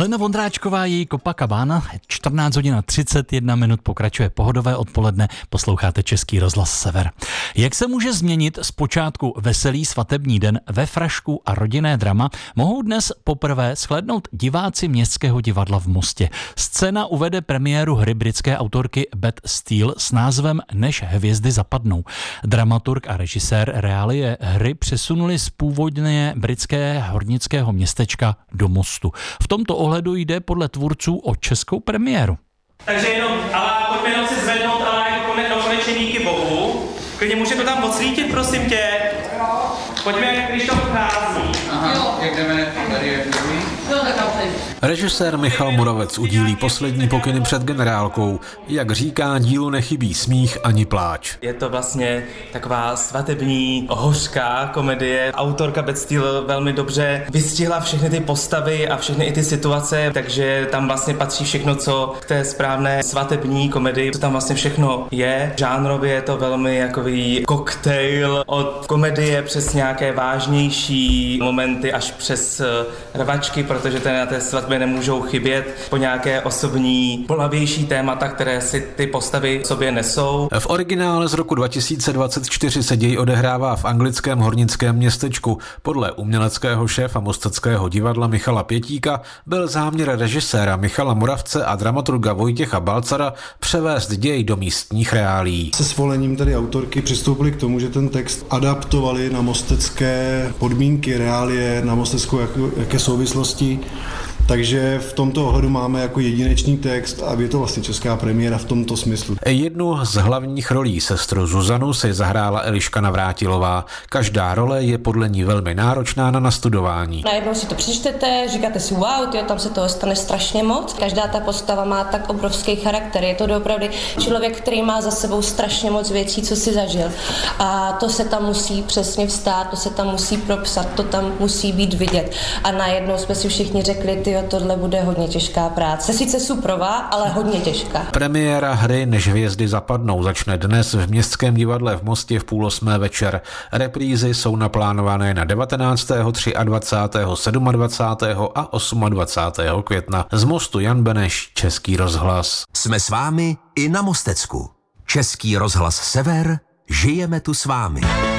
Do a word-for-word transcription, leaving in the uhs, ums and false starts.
Helena Vondráčková, její Copacabana, čtrnáct hodin a třicet jedna minut, pokračuje pohodové odpoledne, posloucháte Český rozhlas Sever. Jak se může změnit zpočátku veselý svatební den ve frašku a rodinné drama, mohou dnes poprvé shlédnout diváci Městského divadla v Mostě. Scéna uvede premiéru hry britské autorky Beth Steele s názvem Než hvězdy zapadnou. Dramaturg a režisér reálie hry přesunuli z původně britské hornického městečka do Mostu. V tomto ohledu jde podle tvůrců o českou premiéru. Takže jenom, ale pojďme jenom si zvednout, ale jako do konečně díky Bohu. Klidně může to tam moc lítit, prosím tě. Pojďme, když to vchází. Aha, jak jdeme tady, jak jdeme? Režisér Michal Moravec udílí poslední pokyny před generálkou. Jak říká, dílu nechybí smích ani pláč. Je to vlastně taková svatební, hořká komedie. Autorka Beth Steele velmi dobře vystihla všechny ty postavy a všechny i ty situace, takže tam vlastně patří všechno, co k té správné svatební komedii, co tam vlastně všechno je. Žánrově je to velmi jakový koktejl od komedie přes nějaké vážnější momenty až přes rvačky, protože ten na té svatbě nemůžou chybět, po nějaké osobní, bolavější témata, které si ty postavy v sobě nesou. V originále z roku dva tisíce dvacet čtyři se děj odehrává v anglickém hornickém městečku. Podle uměleckého šéfa Mosteckého divadla Michala Pětíka byl záměr režiséra Michala Moravce a dramaturga Vojtěcha Balcara převést děj do místních reálií. Se svolením tedy autorky přistoupili k tomu, že ten text adaptovali na mostecké podmínky, reálie, na mosteckou jak, jaké souvislosti. Takže v tomto ohledu máme jako jedinečný text a je to vlastně česká premiéra v tomto smyslu. Jednu z hlavních rolí sestru Zuzanu si zahrála Eliška Navrátilová. Každá role je podle ní velmi náročná na nastudování. Najednou si to přečtete, říkáte si wow, tyjo, tam se toho stane strašně moc. Každá ta postava má tak obrovský charakter. Je to doopravdy člověk, který má za sebou strašně moc věcí, co si zažil. A to se tam musí přesně vstát, to se tam musí propsat, to tam musí být vidět. A najednou jsme si všichni řekli, tyjo, tohle bude hodně těžká práce. Sice suprová, ale hodně těžká. Premiéra hry Než hvězdy zapadnou začne dnes v Městském divadle v Mostě v půl osmé večer. Reprízy jsou naplánované na devatenáctého, dvacátého třetího, dvacátého sedmého a dvacátého osmého května. Z Mostu Jan Beneš, Český rozhlas. Jsme s vámi i na Mostecku. Český rozhlas Sever, žijeme tu s vámi.